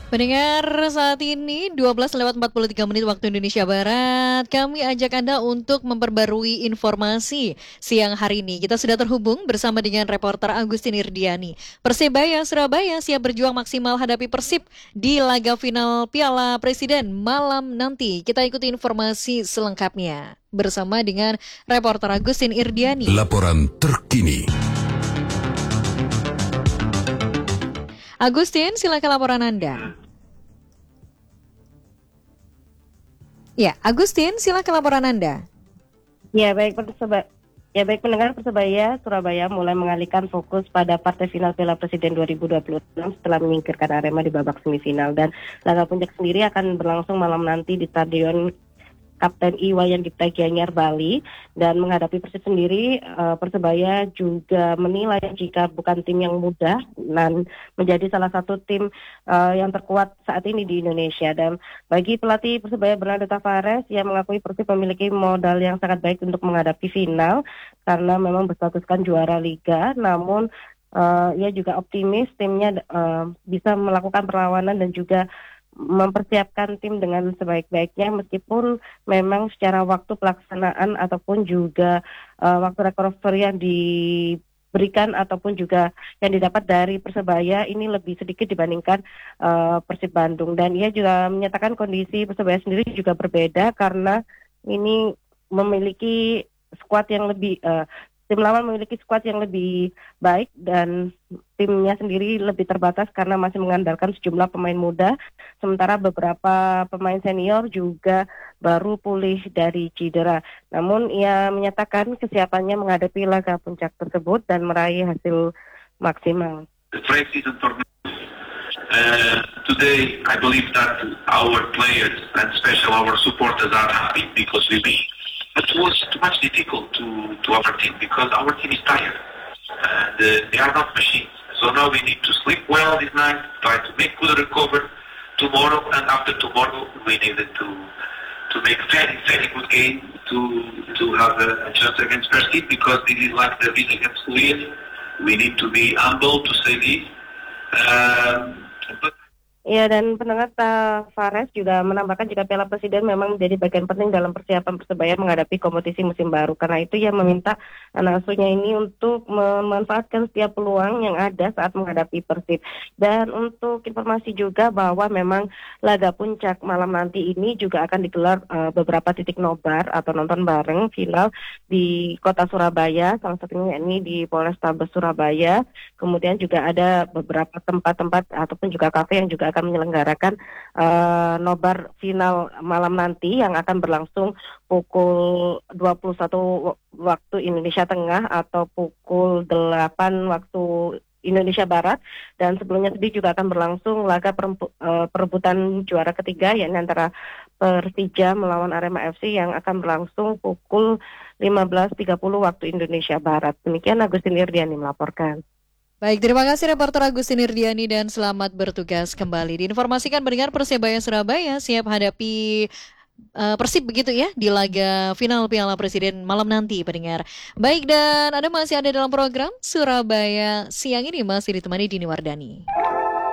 Pendengar, saat ini 12:43 waktu Indonesia Barat, kami ajak Anda untuk memperbarui informasi siang hari ini. Kita sudah terhubung bersama dengan reporter Agustin Irdiani. Persebaya Surabaya siap berjuang maksimal hadapi Persib di laga final Piala Presiden malam nanti. Kita ikuti informasi selengkapnya bersama dengan reporter Agustin Irdiani. Laporan terkini. Agustin, silakan laporan Anda. Ya, Agustin, silakan laporan Anda. Ya, baik pendengar, Persebaya Surabaya mulai mengalihkan fokus pada partai final Piala Presiden 2026 setelah menyingkirkan Arema di babak semifinal, dan laga puncak sendiri akan berlangsung malam nanti di Stadion Kapten Iwayan Dipta Gianyar, Bali. Dan menghadapi Persib sendiri, Persebaya juga menilai jika bukan tim yang mudah dan menjadi salah satu tim yang terkuat saat ini di Indonesia. Dan bagi pelatih Persebaya Bernardo Tavares, ia mengakui Persib memiliki modal yang sangat baik untuk menghadapi final karena memang berstatuskan juara liga. Namun ia juga optimis timnya bisa melakukan perlawanan dan juga mempersiapkan tim dengan sebaik-baiknya, meskipun memang secara waktu pelaksanaan ataupun juga waktu recovery yang diberikan ataupun juga yang didapat dari Persebaya ini lebih sedikit dibandingkan Persib Bandung. Dan ia juga menyatakan kondisi Persebaya sendiri juga berbeda karena ini memiliki skuad yang lebih tim lawan memiliki skuad yang lebih baik dan timnya sendiri lebih terbatas karena masih mengandalkan sejumlah pemain muda, sementara beberapa pemain senior juga baru pulih dari cedera. Namun ia menyatakan kesiapannya menghadapi laga puncak tersebut dan meraih hasil maksimal. Today I believe that our players and especially our supporters are happy because we beat. It was too much difficult to our team because our team is tired and they are not machines. So now we need to sleep well this night, try to make good recovery tomorrow, and after tomorrow we needed to make very good game to have a chance against Persib, because this is like the win against Lille. We need to be humble to say this. Ya, dan pendengar, Tavares juga menambahkan jika Piala Presiden memang menjadi bagian penting dalam persiapan Persebaya menghadapi kompetisi musim baru. Karena itu ia meminta anak asuhnya ini untuk memanfaatkan setiap peluang yang ada saat menghadapi Persib. Dan untuk informasi juga bahwa memang laga puncak malam nanti ini juga akan digelar beberapa titik nobar atau nonton bareng final di kota Surabaya, salah satunya ini di Polrestabes Surabaya. Kemudian juga ada beberapa tempat-tempat ataupun juga kafe yang juga akan menyelenggarakan nobar final malam nanti yang akan berlangsung pukul 21 waktu Indonesia Tengah atau pukul 8 waktu Indonesia Barat. Dan sebelumnya tadi juga akan berlangsung laga perebutan juara ketiga, yakni antara Persija melawan Arema FC yang akan berlangsung pukul 15.30 waktu Indonesia Barat. Demikian Agustin Irdiani melaporkan. Baik, terima kasih reporter Agustin Irdiani dan selamat bertugas kembali. Diinformasikan pendengar, Persebaya Surabaya siap hadapi Persib begitu ya di laga final Piala Presiden malam nanti, pendengar. Baik, dan Anda masih ada dalam program Surabaya Siang ini, masih ditemani Dini Wardani.